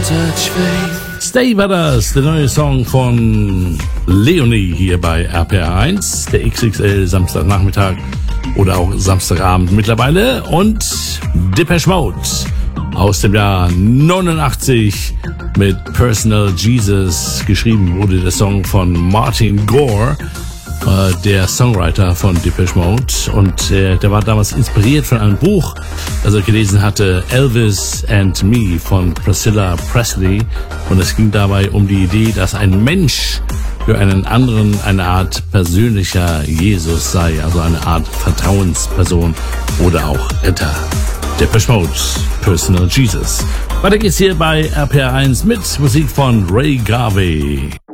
Stay war das, der neue Song von Leonie hier bei RPR1, der XXL Samstagnachmittag oder auch Samstagabend mittlerweile, und Depeche Mode aus dem Jahr 89 mit Personal Jesus. Geschrieben wurde der Song von Martin Gore, der Songwriter von Depeche Mode, und der war damals inspiriert von einem Buch, das er gelesen hatte, Elvis and Me von Priscilla Presley, und es ging dabei um die Idee, dass ein Mensch für einen anderen eine Art persönlicher Jesus sei, also eine Art Vertrauensperson oder auch Retter. Depeche Mode, Personal Jesus. Weiter geht's hier bei RPR1 mit Musik von Ray Garvey.